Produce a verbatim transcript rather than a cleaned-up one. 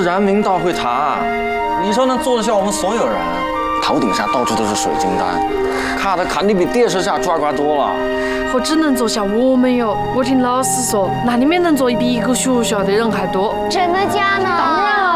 是燃明大会堂，你说能坐得下我们所有人？头顶上到处都是水晶灯，看的肯定比电视上壮观多了。 何止能坐下我们哟？我听老师说，那里面能坐比一个学校的人还多。 真的假的？ 当然了。